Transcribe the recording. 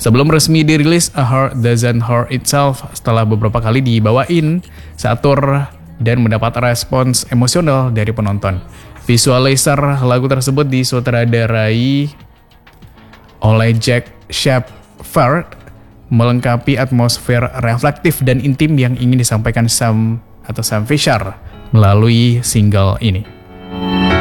Sebelum resmi dirilis, A Heart Doesn't Hurt Itself setelah beberapa kali dibawain saat tour dan mendapat respons emosional dari penonton. Visualizer lagu tersebut disutradarai oleh Jack Shepard, melengkapi atmosfer reflektif dan intim yang ingin disampaikan Sam Fisher melalui single ini.